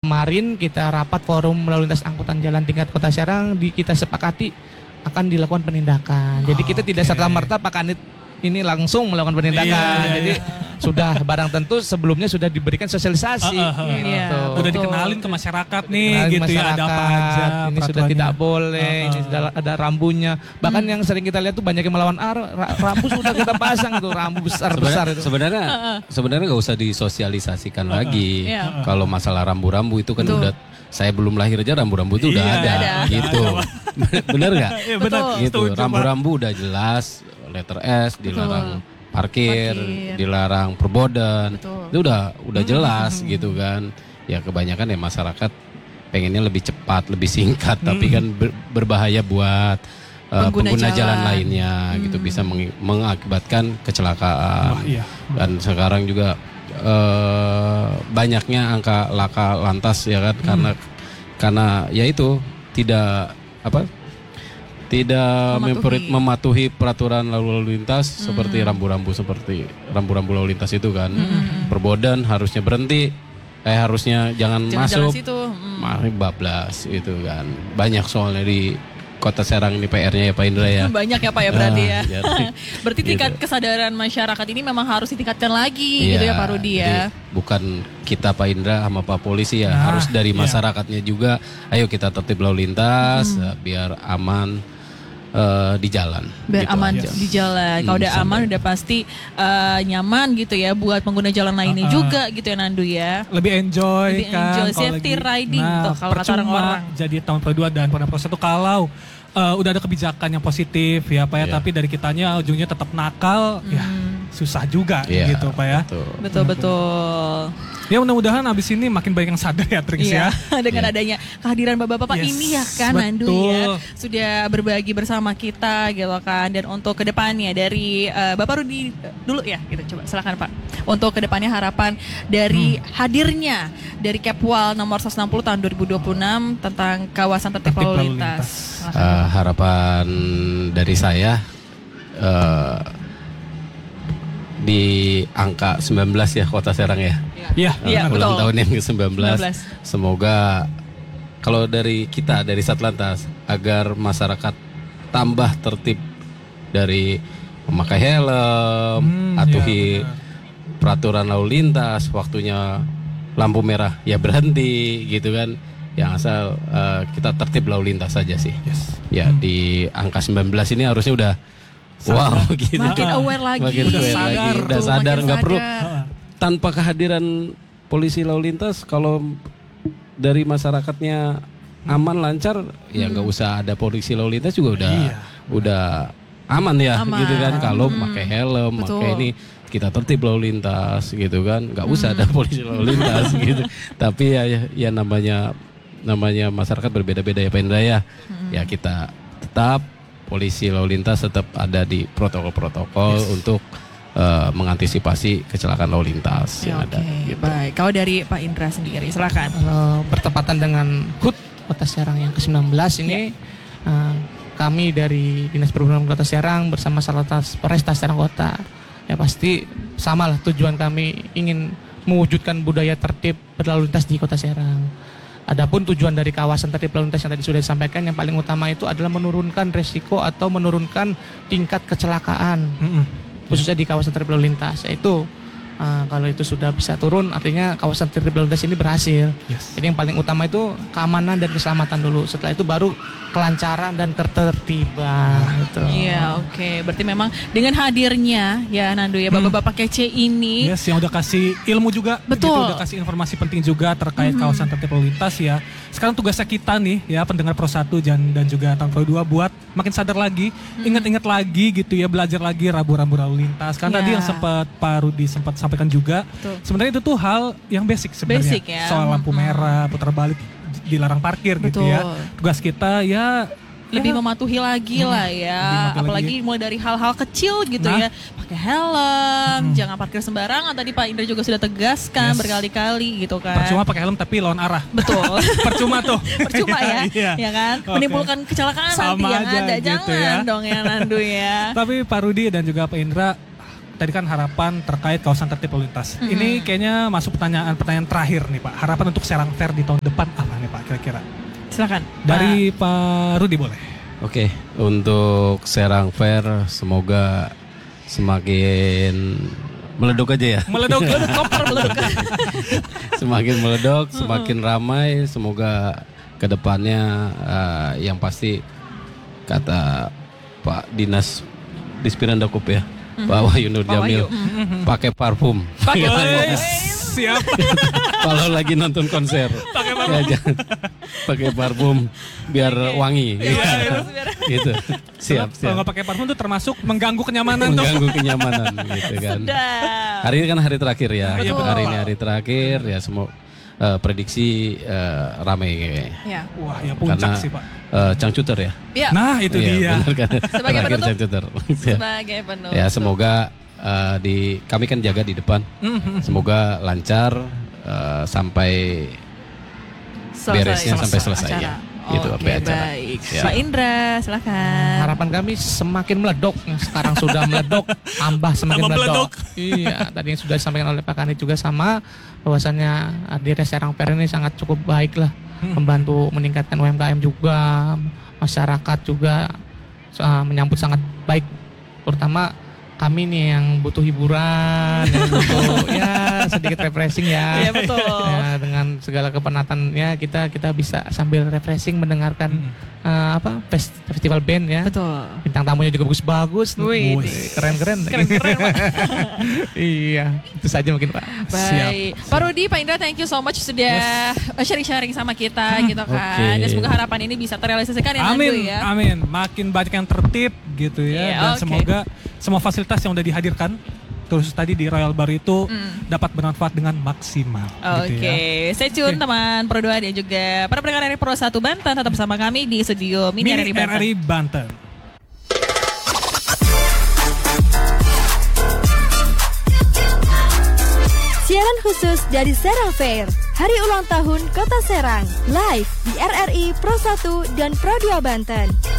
kemarin kita rapat forum lalu lintas angkutan jalan tingkat Kota Serang, kita sepakati akan dilakukan penindakan. Jadi kita tidak serta-merta Pak Kanit ini langsung melakukan penindakan. Jadi sudah barang tentu sebelumnya sudah diberikan sosialisasi. Gitu. Udah dikenalin ke masyarakat nih, gitu ya, ada apa aja. Ini sudah tidak boleh, ini sudah ada rambunya. Bahkan yang sering kita lihat tuh banyak yang melawan rambu sudah kita pasang tuh, rambu besar-besar itu. Sebenarnya nggak usah disosialisasikan lagi. Kalau masalah rambu-rambu itu kan udah, saya belum lahir aja rambu-rambu itu udah ada. Gitu. Bener nggak? Gitu. Rambu-rambu udah jelas, letter S dilarang parkir, dilarang perbodan. Itu udah jelas gitu kan. Ya kebanyakan ya masyarakat pengennya lebih cepat, lebih singkat, tapi kan berbahaya buat pengguna jalan lainnya gitu, bisa mengakibatkan kecelakaan. Dan sekarang juga banyaknya angka laka lantas ya kan, karena ya itu tidak mematuhi peraturan lalu lintas seperti rambu-rambu lalu lintas itu kan. Perbodan harusnya berhenti, harusnya jangan masuk. Mari bablas itu kan. Banyak soalnya di Kota Serang ini PR-nya ya Pak Indra ya. Banyak ya Pak ya berarti ya. Berarti tingkat kesadaran masyarakat ini memang harus ditingkatkan lagi gitu ya Pak Rudi ya. Bukan kita Pak Indra sama Pak Polisi ya, harus dari masyarakatnya juga. Ayo kita tertib lalu lintas biar aman di jalan. Biar gitu aman aja. di jalan. Kalau udah aman udah pasti nyaman gitu ya buat pengguna jalan lainnya juga gitu ya Nandu ya. Lebih enjoy kan. Safety riding tuh kalau kata orang-orang. Jadi tahun kedua dan pada proses itu kalau udah ada kebijakan yang positif ya Pak ya, tapi dari kitanya ujungnya tetap nakal ya susah juga gitu Pak ya. Betul. Ya mudah-mudahan abis ini makin banyak yang sadar ya Trix ya. Dengan adanya kehadiran bapak-bapak ini ya kan Nandu ya. Sudah berbagi bersama kita gitu kan. Dan untuk kedepannya dari Bapak Rudi dulu ya gitu, coba silakan Pak. Untuk kedepannya harapan dari hadirnya dari Kepwal nomor 160 tahun 2026 tentang kawasan tertib lalu lintas. Harapan dari saya di angka 19 ya Kota Serang ya. Iya, ulang betul. tahun yang ke-19. Semoga kalau dari kita dari Satlantas agar masyarakat tambah tertib dari memakai helm, atuhi peraturan lalu lintas, waktunya lampu merah ya berhenti gitu kan. Yang asal kita tertib lalu lintas saja sih. Ya di angka 19 ini harusnya udah gitu. Makin aware lagi. Udah sadar, nggak perlu tanpa kehadiran polisi lalu lintas. Kalau dari masyarakatnya aman lancar, ya nggak usah ada polisi lalu lintas juga udah aman ya, gitu kan. Kalau pakai helm, pakai ini kita tertib lalu lintas, gitu kan. Nggak usah ada polisi lalu lintas gitu. Tapi ya namanya masyarakat berbeda-beda ya Pak Indra ya. Ya kita tetap polisi lalu lintas tetap ada di protokol-protokol untuk mengantisipasi kecelakaan lalu lintas yang ada. Gitu. Baik, kalau dari Pak Indra sendiri, silakan. Bertepatan dengan HUT Kota Serang yang ke-19 ini, kami dari Dinas Perhubungan Kota Serang bersama Satlantas Polresta Serang Kota, ya pasti samalah tujuan kami ingin mewujudkan budaya tertib berlalu lintas di Kota Serang. Adapun tujuan dari kawasan tertib lalu lintas yang tadi sudah disampaikan, yang paling utama itu adalah menurunkan resiko atau menurunkan tingkat kecelakaan, khususnya di kawasan tertib lalu lintas. Yaitu kalau itu sudah bisa turun, artinya kawasan tertib lalu lintas ini berhasil. Jadi yang paling utama itu keamanan dan keselamatan dulu. Setelah itu baru kelancaran dan ketertiban. Iya, oke. Berarti memang dengan hadirnya ya Nandu ya bapak-bapak kece ini, yang udah kasih ilmu juga, betul, gitu, udah kasih informasi penting juga terkait kawasan tertib lalu lintas ya. Sekarang tugasnya kita nih ya pendengar Pro 1 dan juga tahun Pro 2 buat makin sadar lagi, ingat-ingat lagi gitu ya, belajar lagi rambu-rambu lalu lintas. Karena tadi yang sempat Pak Rudi sempat sampaikan juga, sebenarnya itu tuh hal yang basic sebenarnya. Soal lampu merah, putar balik, dilarang parkir gitu ya. Tugas kita ya lebih mematuhi lagi lah ya, apalagi mulai dari hal-hal kecil gitu ya, pakai helm, jangan parkir sembarangan. Tadi Pak Indra juga sudah tegaskan berkali-kali gitu kan. Percuma pakai helm tapi lawan arah. Betul. Percuma tuh. Percuma ya, ya kan. Menimbulkan kecelakaan sama nanti yang aja ada, gitu jangan dong ya Nandu ya. Tapi Pak Rudi dan juga Pak Indra, tadi kan harapan terkait kawasan tertib lalu lintas. Ini kayaknya masuk pertanyaan terakhir nih Pak. Harapan untuk Serang Fair di tahun depan apa nih Pak kira-kira? Silakan. Dari Pak Rudi boleh. Oke, untuk Serang Fair semoga semakin meledok aja ya. Meledok. Semakin meledok, semakin ramai. Semoga kedepannya yang pasti kata Pak Dinas Disperindakup ya, Pak Wahyu Nur Jamil, pakai parfum. Siap. Kalau lagi nonton konser, ya jangan pakai parfum biar wangi. Gitu. Siap. Kalau nggak pakai parfum itu termasuk mengganggu kenyamanan. Kenyamanan gitu kan. Hari ini kan hari terakhir ya. Hari ini hari terakhir ya, semua prediksi ramai kayaknya. Ya. Wah, ya puncak karena, sih Pak. Ya. Cangcuter ya. Nah itu dia. Benar kan? Sebagai Terakhir penutup. Cangcuter. Sebagai penutup. Ya semoga kami kan jaga di depan. Semoga lancar sampai beresnya sampai selesai ya. Gitu sampai acara. Baik. Ya. Pak Indra, silakan. Harapan kami semakin meledok. Sekarang sudah meledok, tambah semakin meledok. Iya, tadi yang sudah disampaikan oleh Pak Kanit juga sama, bahwasannya di Serang Fair ini sangat cukup baik lah, membantu meningkatkan UMKM juga, masyarakat juga menyambut sangat baik, terutama kami nih yang butuh hiburan, yang butuh ya sedikit refreshing ya. Iya betul. Ya, dengan segala kepenatannya kita bisa sambil refreshing mendengarkan festival band ya. Betul. Bintang tamunya juga bagus-bagus. Wih, Keren-keren. Keren-keren Pak. Iya, itu saja mungkin Pak. Baik. Pak Rudi, Pak Indra, thank you so much sudah sharing-sharing sama kita gitu kan. Oke. Dan semoga harapan ini bisa terrealisasikan ya Nandu ya. Amin. Makin banyak yang tertib gitu ya. Iya, Dan oke. semoga semua fasilitas yang udah dihadirkan terus tadi di Royal Bar itu dapat bermanfaat dengan maksimal. Oke, Gitu ya. stay tune teman Pro 2 dan juga para pendengar RRI Pro 1 Banten, tetap bersama kami di studio Mini RRI Banten. RRI Banten. Siaran khusus dari Serang Fair, Hari Ulang Tahun Kota Serang, live di RRI Pro 1 dan Pro 2 Banten.